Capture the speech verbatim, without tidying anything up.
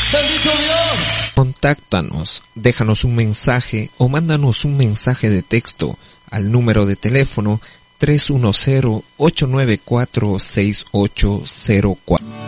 Bendito Dios. Contáctanos, déjanos un mensaje o mándanos un mensaje de texto al número de teléfono tres uno cero, ocho nueve cuatro, seis ocho cero cuatro.